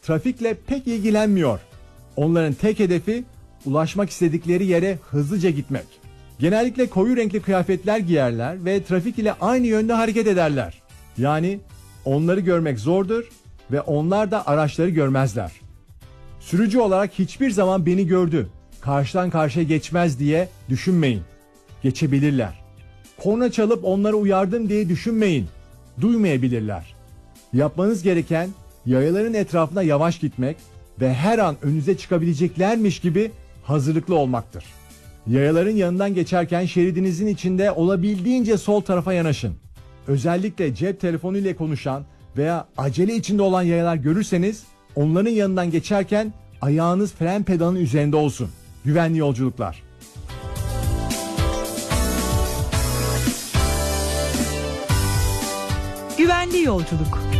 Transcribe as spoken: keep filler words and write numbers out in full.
trafikle pek ilgilenmiyor. Onların tek hedefi ulaşmak istedikleri yere hızlıca gitmek. Genellikle koyu renkli kıyafetler giyerler ve trafik ile aynı yönde hareket ederler. Yani onları görmek zordur ve onlar da araçları görmezler. Sürücü olarak hiçbir zaman beni gördü, karşıdan karşıya geçmez diye düşünmeyin. Geçebilirler. Korna çalıp onları uyardım diye düşünmeyin. Duymayabilirler. Yapmanız gereken yayaların etrafına yavaş gitmek ve her an önünüze çıkabileceklermiş gibi hazırlıklı olmaktır. Yayaların yanından geçerken şeridinizin içinde olabildiğince sol tarafa yanaşın. Özellikle cep telefonu ile konuşan veya acele içinde olan yayalar görürseniz onların yanından geçerken ayağınız fren pedalının üzerinde olsun. Güvenli yolculuklar. Güvenli yolculuk.